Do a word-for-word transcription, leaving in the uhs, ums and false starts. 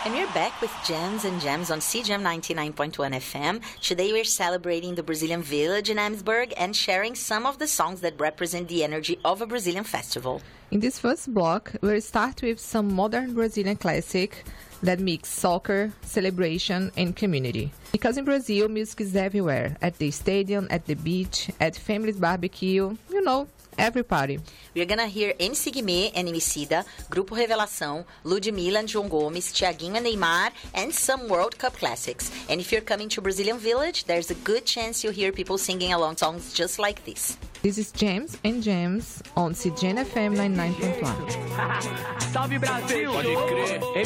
And we're back with Jams and Jams on C G M ninety-nine point one F M. Today we're celebrating the Brazilian Village in Amsburg and sharing some of the songs that represent the energy of a Brazilian festival. In this first block, we'll start with some modern Brazilian classic that mix soccer, celebration, and community. Because in Brazil, music is everywhere. At the stadium, at the beach, at family's barbecue, you know, every party. We're gonna hear M C Guimê and Emicida, Grupo Revelação, Ludmilla and João Gomes, Thiaguinho and Neymar, and some World Cup classics. And if you're coming to Brazilian Village, there's a good chance you'll hear people singing along songs just like this. This is Jams and Jams on C G M F M ninety-nine point one. Salve Brasil! Pode crer!